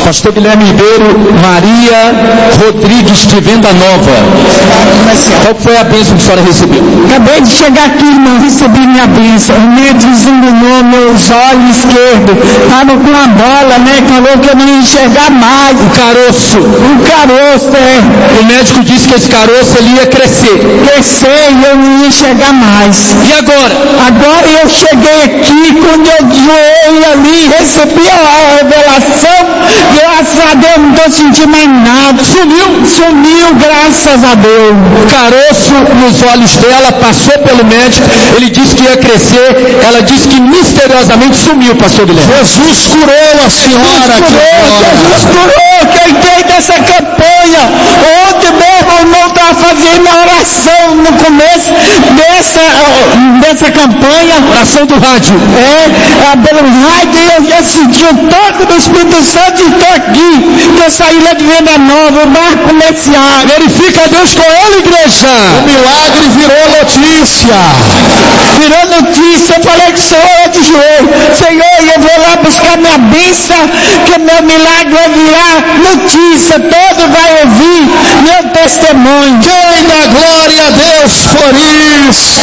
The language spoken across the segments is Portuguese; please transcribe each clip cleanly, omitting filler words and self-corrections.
Pastor Guilherme Ribeiro, Maria Rodrigues de Venda Nova. Qual foi a bênção que a senhora recebeu? Acabei de chegar aqui, irmão, recebi minha bênção. O médico examinou meus olhos esquerdos, estava com uma bola, né? Falou que eu não ia enxergar mais. O caroço. O caroço, O médico disse que esse caroço ele ia crescer. Crescer e eu não ia enxergar mais. E agora? Agora eu cheguei aqui, quando eu joelhei ali, recebi a revelação, graças a Deus não estou sentindo mais nada. Sumiu, graças a Deus. O caroço nos olhos dela passou pelo médico, ele disse que ia crescer, ela disse que misteriosamente sumiu, pastor Guilherme. Jesus curou a senhora. Jesus curou, que eu entrei dessa campanha. Ontem mesmo o irmão estava fazendo a oração no começo dessa campanha. Oração do rádio. Pelo rádio, eu já senti o toque do Espírito Santo e estou aqui. Eu saí lá de Venda Nova, o bar comercial. Glorifica a Deus com ele, igreja. O milagre virou notícia. Virou notícia. Eu falei que o Senhor de joelho. Senhor, eu vou lá buscar minha bênção, que meu milagre vai virar notícia. Todo vai ouvir meu testemunho. Quem dá glória a Deus por isso?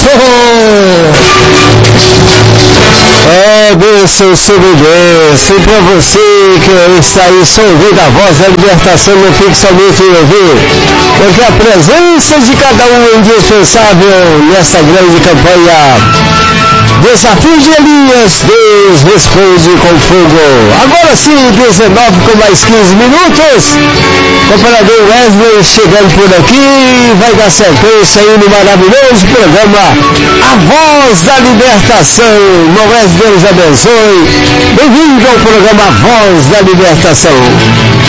Bênção sobre bênção. E para você que está aí só ouvindo a voz da libertação, não fique somente em ouvir, porque a presença de cada um é indispensável nesta grande campanha. Desafio de Elias, Deus responde com fogo. Agora sim, 19 com mais 15 minutos. Cooperador Wesley chegando por aqui, vai dar sequência aí no maravilhoso programa A Voz da Libertação. Noés, Deus abençoe. Bem-vindo ao programa A Voz da Libertação.